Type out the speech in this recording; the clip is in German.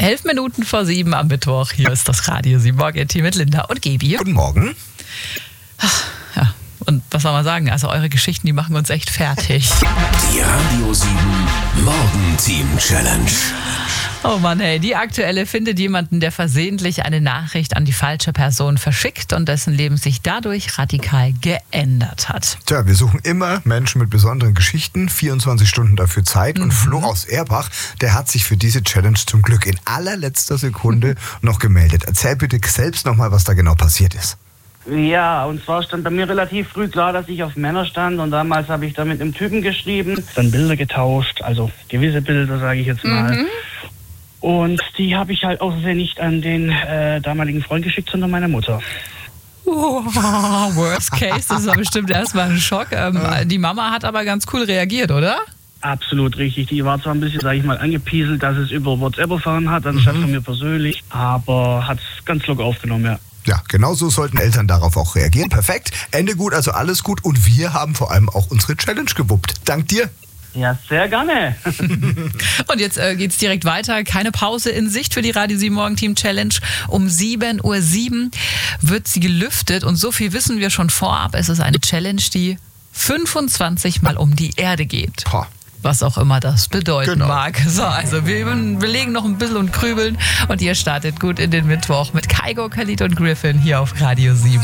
7:11 am Mittwoch. Hier ist das Radio 7 Morgen-Team mit Linda und Gaby. Guten Morgen. Ja, und was soll man sagen? Also eure Geschichten, die machen uns echt fertig. Die Radio 7 Morgen-Team Challenge. Oh Mann, hey, die aktuelle findet jemanden, der versehentlich eine Nachricht an die falsche Person verschickt und dessen Leben sich dadurch radikal geändert hat. Tja, wir suchen immer Menschen mit besonderen Geschichten, 24 Stunden dafür Zeit. Und Flo aus Erbach, der hat sich für diese Challenge zum Glück in allerletzter Sekunde noch gemeldet. Erzähl bitte selbst nochmal, was da genau passiert ist. Ja, und zwar stand bei mir relativ früh klar, dass ich auf Männer stand, und damals habe ich da mit einem Typen geschrieben, dann Bilder getauscht, also gewisse Bilder, sage ich jetzt mal. Und die habe ich halt aus Versehen nicht an den damaligen Freund geschickt, sondern meiner Mutter. Oh, worst case, das war bestimmt erstmal ein Schock. Die Mama hat aber ganz cool reagiert, oder? Absolut richtig. Die war zwar ein bisschen, sage ich mal, angepieselt, dass es über WhatsApp erfahren hat, anstatt von mir persönlich, aber hat es ganz locker aufgenommen, ja. Ja, genau so sollten Eltern darauf auch reagieren. Perfekt, Ende gut, also alles gut. Und wir haben vor allem auch unsere Challenge gewuppt. Dank dir. Ja, sehr gerne. Und jetzt geht's direkt weiter. Keine Pause in Sicht für die Radio 7 Morgen-Team Challenge. Um 7:07 Uhr wird sie gelüftet. Und so viel wissen wir schon vorab. Es ist eine Challenge, die 25 Mal um die Erde geht. Pah. Was auch immer das bedeuten Genau. mag. So, also wir legen noch ein bisschen und grübeln. Und ihr startet gut in den Mittwoch mit Kygo, Khalid und Griffin hier auf Radio 7.